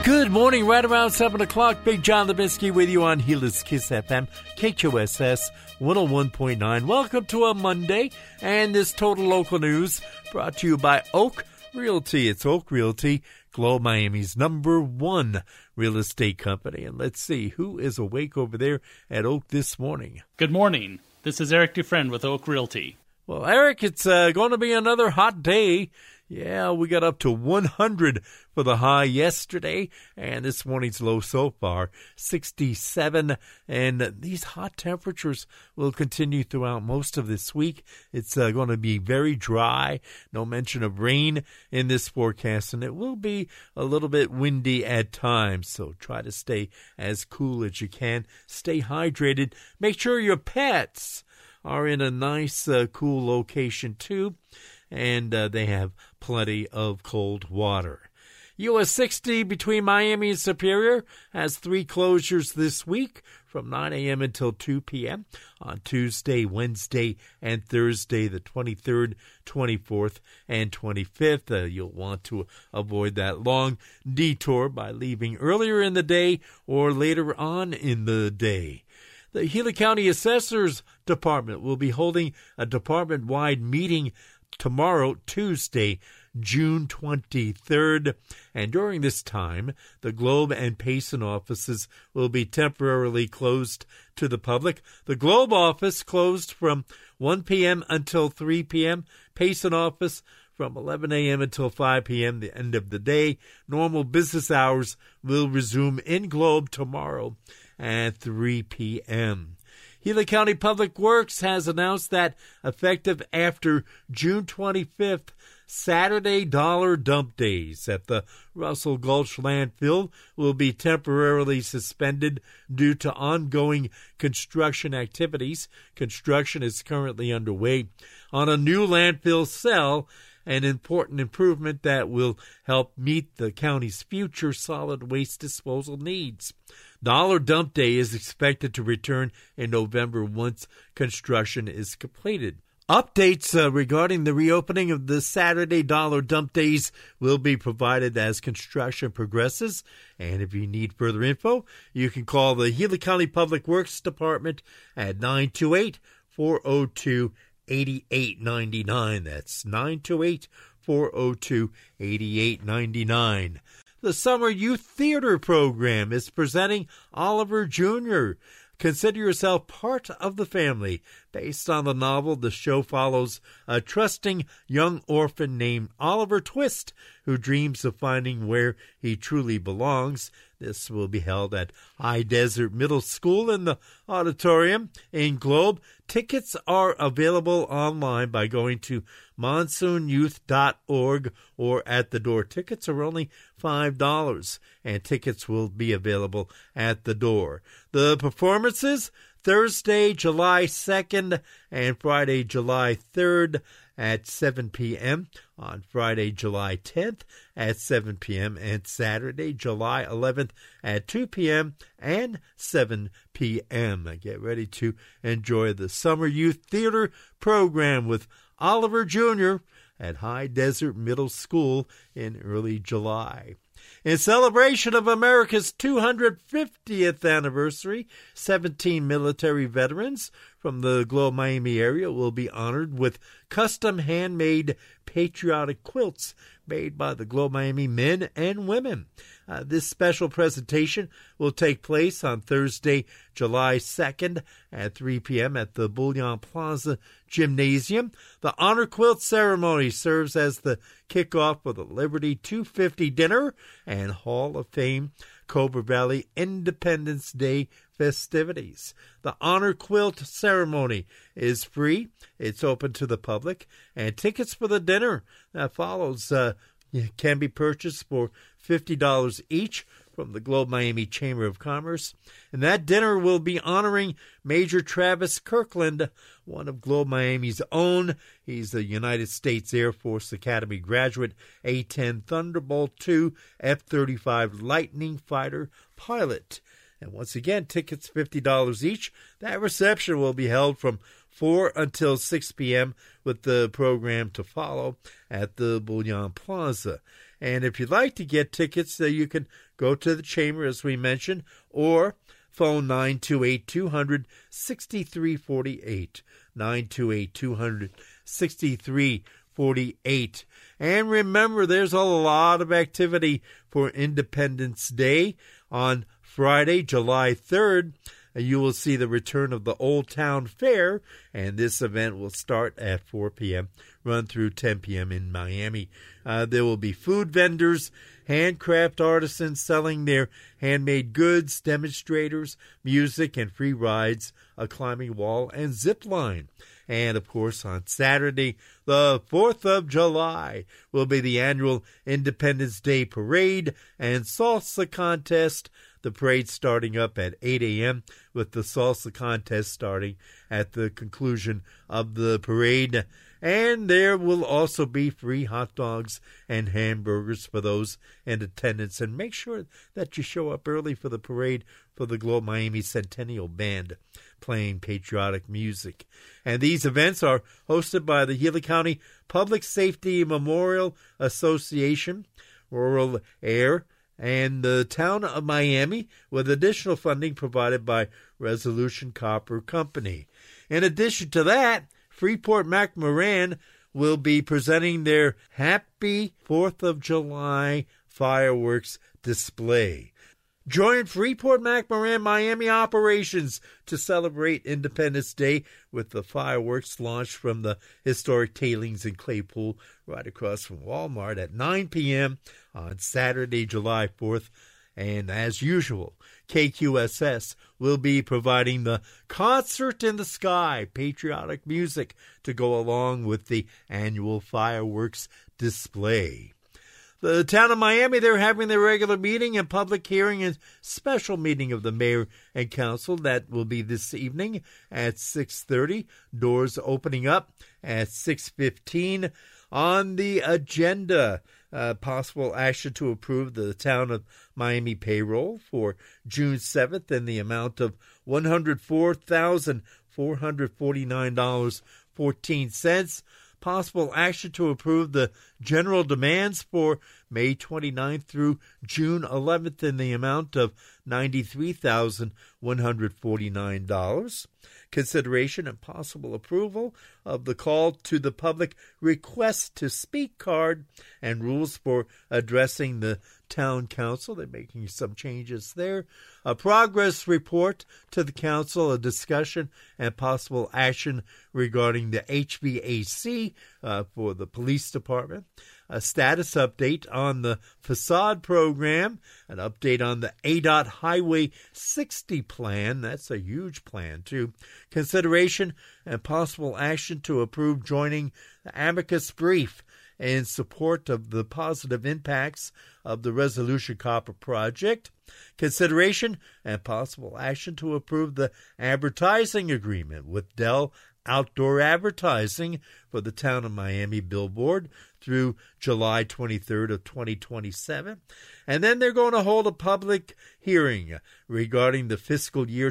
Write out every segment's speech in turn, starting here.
Good morning, right around 7 o'clock. Big John Levinsky with you on Gila Kiss FM, KQSS 101.9. Welcome to a Monday, and this Total Local News brought to you by Oak Realty. It's Oak Realty, Globe Miami's #1 real estate company. And let's see, who is awake over there at Oak this morning? Good morning. This is Eric Dufresne with Oak Realty. Well, Eric, it's going to be another hot day. Yeah, we got up to 100 for the high yesterday, and this morning's low so far, 67. And these hot temperatures will continue throughout most of this week. It's going to be very dry, no mention of rain in this forecast, and it will be a little bit windy at times. So try to stay as cool as you can. Stay hydrated. Make sure your pets are in a nice, cool location, too. And they have plenty of cold water. US 60 between Miami and Superior has 3 closures this week from 9 a.m. until 2 p.m. on Tuesday, Wednesday, and Thursday, the 23rd, 24th, and 25th. You'll want to avoid that long detour by leaving earlier in the day or later on in the day. The Gila County Assessor's Department will be holding a department-wide meeting tomorrow, Tuesday, June 23rd. And during this time, the Globe and Payson offices will be temporarily closed to the public. The Globe office closed from 1 p.m. until 3 p.m. Payson office from 11 a.m. until 5 p.m., the end of the day. Normal business hours will resume in Globe tomorrow at 3 p.m. Gila County Public Works has announced that effective after June 25th, Saturday dollar dump days at the Russell Gulch landfill will be temporarily suspended due to ongoing construction activities. Construction is currently underway on a new landfill cell, an important improvement that will help meet the county's future solid waste disposal needs. Dollar Dump Day is expected to return in November once construction is completed. Updates regarding the reopening of the Saturday Dollar Dump Days will be provided as construction progresses. And if you need further info, you can call the Gila County Public Works Department at 928-402-8899. That's 928-402-8899. The Summer Youth Theater Program is presenting Oliver Jr. Consider yourself part of the family. Based on the novel, the show follows a trusting young orphan named Oliver Twist, who dreams of finding where he truly belongs. This will be held at High Desert Middle School in the auditorium in Globe. Tickets are available online by going to monsoonyouth.org or at the door. Tickets are only $5, and tickets will be available at the door. The performances, Thursday, July 2nd and Friday, July 3rd at 7 p.m., on Friday, July 10th at 7 p.m., and Saturday, July 11th at 2 p.m. and 7 p.m. Get ready to enjoy the Summer Youth Theater Program with Oliver Jr. at High Desert Middle School in early July. In celebration of America's 250th anniversary, 17 military veterans from the Globe Miami area will be honored with custom handmade patriotic quilts made by the Globe Miami men and women. This special presentation will take place on Thursday, July 2nd at 3 p.m. at the Bullion Plaza Gymnasium. The Honor Quilt Ceremony serves as the kickoff for the Liberty 250 dinner and Hall of Fame Cobra Valley Independence Day festivities. The Honor Quilt Ceremony is free. It's open to the public, and tickets for the dinner that follows can be purchased for $50 each from the Globe Miami Chamber of Commerce. And that dinner will be honoring Major Travis Kirkland, one of Globe Miami's own. He's a United States Air Force Academy graduate, A-10 Thunderbolt II F-35 Lightning fighter pilot. And once again, tickets $50 each. That reception will be held from 4 until 6 p.m. with the program to follow at the Bullion Plaza. And if you'd like to get tickets, you can go to the chamber, as we mentioned, or phone 928-200-6348, 928-200-6348. And remember, there's a lot of activity for Independence Day. On Friday, July 3rd, you will see the return of the Old Town Fair, and this event will start at 4 p.m., run through 10 p.m. in Miami. There will be food vendors, handcraft artisans selling their handmade goods, demonstrators, music, and free rides, a climbing wall, and zip line. And, of course, on Saturday, the 4th of July, will be the annual Independence Day Parade and Salsa Contest. The parade starting up at 8 a.m. with the salsa contest starting at the conclusion of the parade. And there will also be free hot dogs and hamburgers for those in attendance. And make sure that you show up early for the parade for the Globe Miami Centennial Band playing patriotic music. And these events are hosted by the Healy County Public Safety Memorial Association, Rural Air, and the town of Miami, with additional funding provided by Resolution Copper Company. In addition to that, Freeport-McMoRan will be presenting their Happy 4th of July fireworks display. Join Freeport-McMoRan Miami operations to celebrate Independence Day with the fireworks launched from the historic tailings in Claypool right across from Walmart at 9 p.m. on Saturday, July 4th. And as usual, KQSS will be providing the Concert in the Sky, patriotic music to go along with the annual fireworks display. The town of Miami, they're having their regular meeting and public hearing and special meeting of the mayor and council. That will be this evening at 6:30. Doors opening up at 6:15. On the agenda, possible action to approve the town of Miami payroll for June 7th in the amount of $104,449.14. Possible action to approve the general demands for May 29th through June 11th in the amount of $93,149. Consideration and possible approval of the call to the public request to speak card and rules for addressing the town council. They're making some changes there. A progress report to the council, a discussion and possible action regarding the HVAC for the police department. A status update on the facade program, an update on the ADOT Highway 60 plan. That's a huge plan, too. Consideration and possible action to approve joining the amicus brief in support of the positive impacts of the Resolution Copper project. Consideration and possible action to approve the advertising agreement with Dell Outdoor Advertising for the town of Miami billboard through July 23rd of 2027. And then they're going to hold a public hearing regarding the fiscal year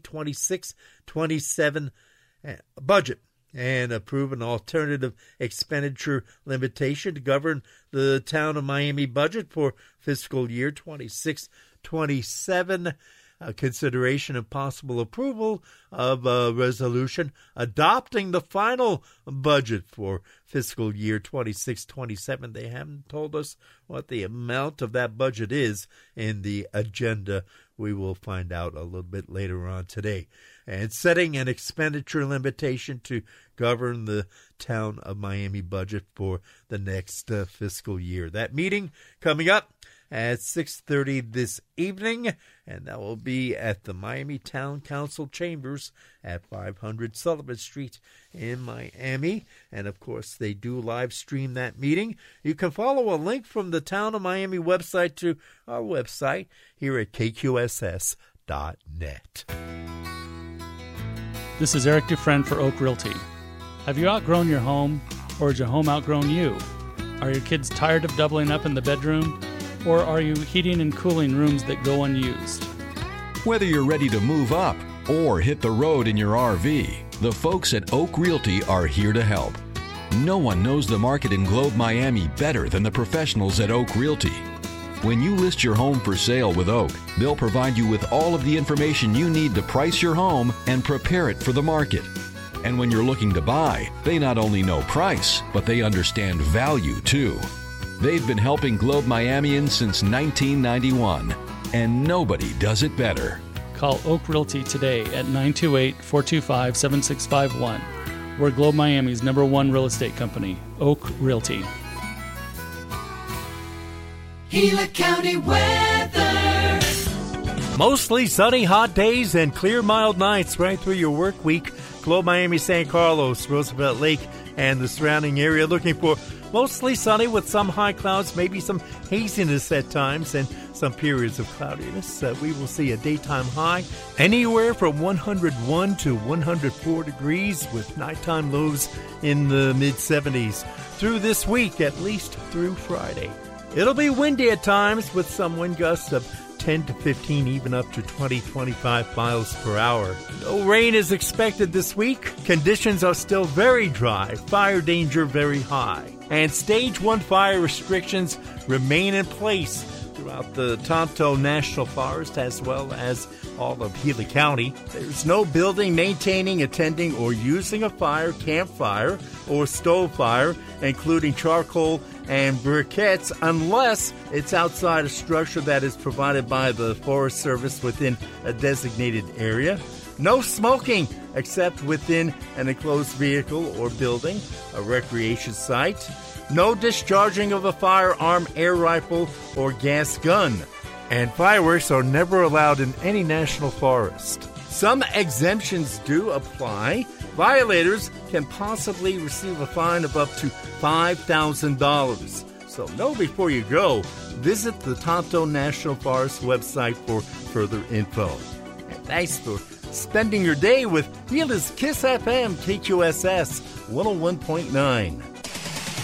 2026-27 budget and approve an alternative expenditure limitation to govern the town of Miami budget for fiscal year 26-27. Consideration and possible approval of a resolution adopting the final budget for fiscal year 26-27. They haven't told us what the amount of that budget is in the agenda. We will find out a little bit later on today. And setting an expenditure limitation to govern the town of Miami budget for the next fiscal year. That meeting coming up at 6:30 this evening, and that will be at the Miami Town Council Chambers at 500 Sullivan Street in Miami. And, of course, they do live stream that meeting. You can follow a link from the Town of Miami website to our website here at KQSS.net. This is Eric Dufresne for Oak Realty. Have you outgrown your home, or has your home outgrown you? Are your kids tired of doubling up in the bedroom? Or are you heating and cooling rooms that go unused? Whether you're ready to move up or hit the road in your RV, the folks at Oak Realty are here to help. No one knows the market in Globe Miami better than the professionals at Oak Realty. When you list your home for sale with Oak, they'll provide you with all of the information you need to price your home and prepare it for the market. And when you're looking to buy, they not only know price, but they understand value too. They've been helping Globe Miamians since 1991, and nobody does it better. Call Oak Realty today at 928-425-7651. We're Globe Miami's #1 real estate company, Oak Realty. Gila County weather. Mostly sunny, hot days and clear, mild nights right through your work week. Globe Miami, San Carlos, Roosevelt Lake, and the surrounding area looking for mostly sunny with some high clouds, maybe some haziness at times, and some periods of cloudiness. We will see a daytime high anywhere from 101 to 104 degrees with nighttime lows in the mid-70s through this week, at least through Friday. It'll be windy at times with some wind gusts of 10 to 15, even up to 20-25 miles per hour. No rain is expected this week. Conditions are still very dry. Fire danger very high. And Stage 1 fire restrictions remain in place throughout the Tonto National Forest as well as all of Gila County. There's no building, maintaining, attending, or using a fire, campfire, or stove fire, including charcoal and briquettes, unless it's outside a structure that is provided by the Forest Service within a designated area. No smoking except within an enclosed vehicle or building, a recreation site. No discharging of a firearm, air rifle, or gas gun. And fireworks are never allowed in any national forest. Some exemptions do apply. Violators can possibly receive a fine of up to $5,000. So know before you go. Visit the Tonto National Forest website for further info. And thanks for spending your day with Gila's Kiss FM KQSS 101.9.